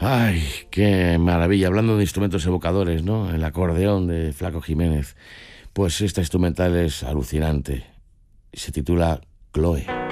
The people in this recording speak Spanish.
Ay, qué maravilla. Hablando de instrumentos evocadores, ¿no? El acordeón de Flaco Jiménez. Pues esta instrumental es alucinante. Se titula Chloe.